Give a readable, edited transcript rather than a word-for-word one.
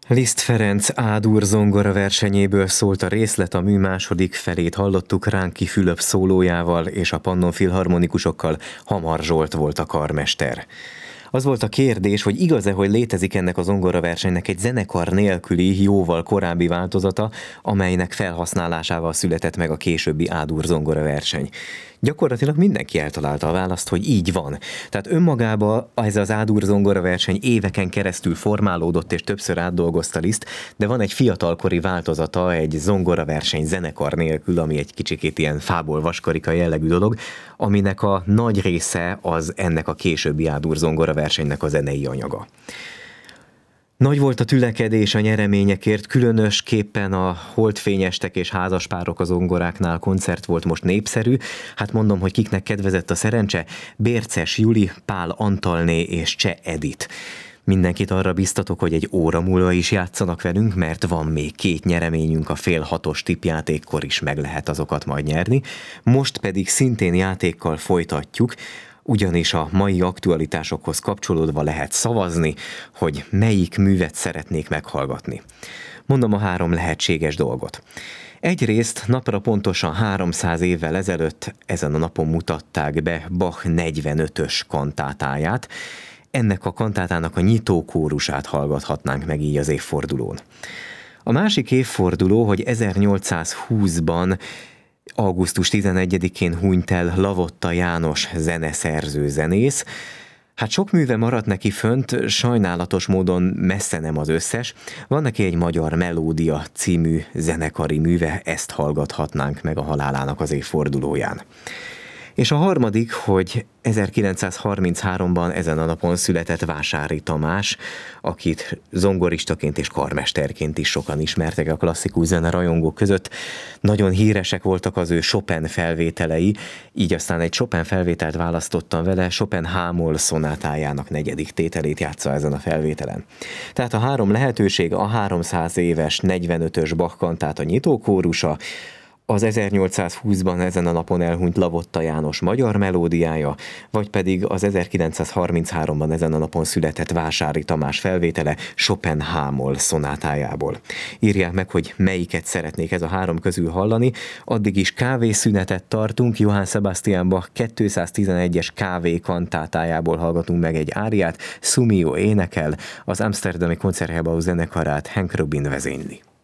Liszt Ferenc A-dur zongora versenyéből szólt a részlet, a mű második felét hallottuk Ránki Fülöp szólójával, és a Pannon filharmonikusokkal Hamar Zsolt volt a karmester. Az volt a kérdés, hogy igaz-e, hogy létezik ennek a zongoraversenynek egy zenekar nélküli, jóval korábbi változata, amelynek felhasználásával született meg a későbbi A-dur zongoraverseny. Gyakorlatilag mindenki eltalálta a választ, hogy így van. Tehát önmagában ez az A-dur zongoraverseny éveken keresztül formálódott és többször átdolgozta Liszt, de van egy fiatalkori változata, egy zongoraverseny zenekar nélkül, ami egy kicsikét ilyen fából vaskarika jellegű dolog, aminek a nagy része az ennek a későbbi A-dur zongoraversenynek a zenei anyaga. Nagy volt a tülekedés a nyereményekért, különösképpen a holdfényestek és házaspárok az zongoráknál koncert volt most népszerű. Hát mondom, hogy kiknek kedvezett a szerencse: Bérces Juli, Pál Antalné és Cseh Edit. Mindenkit arra biztatok, hogy egy óra múlva is játszanak velünk, mert van még 2 nyereményünk, a fél 6-os tippjátékkor is meg lehet azokat majd nyerni. Most pedig szintén játékkal folytatjuk, ugyanis a mai aktualitásokhoz kapcsolódva lehet szavazni, hogy melyik művet szeretnék meghallgatni. Mondom a 3 lehetséges dolgot. Egyrészt napra pontosan 300 évvel ezelőtt ezen a napon mutatták be Bach 45-ös kantátáját. Ennek a kantátának a nyitókórusát hallgathatnánk meg így az évfordulón. A másik évforduló, hogy 1820-ban augusztus 11-én hunyt el Lavotta János zeneszerző zenész. Hát sok műve maradt neki fönt, sajnálatos módon messze nem az összes. Van neki egy Magyar Melódia című zenekari műve, ezt hallgathatnánk meg a halálának az évfordulóján. És a harmadik, hogy 1933-ban ezen a napon született Vásári Tamás, akit zongoristaként és karmesterként is sokan ismertek a klasszikus zene rajongók között. Nagyon híresek voltak az ő Chopin felvételei, így aztán egy Chopin felvételt választottam vele, Chopin H-moll szonátájának 4. tételét játsza ezen a felvételen. Tehát a 3 lehetőség: a 300 éves 45-ös Bach kantáta nyitókórusa, az 1820-ban ezen a napon elhunyt Lavotta János magyar melódiája, vagy pedig az 1933-ban ezen a napon született Vásári Tamás felvétele Chopin H-moll szonátájából. Írják meg, hogy melyiket szeretnék ez a 3 közül hallani. Addig is kávészünetet tartunk, Johann Sebastian Bach 211-es kávé kantátájából hallgatunk meg egy áriát, Sumio énekel, az Amsterdami Konzertgebouw zenekarát Henk Rubin vezényli.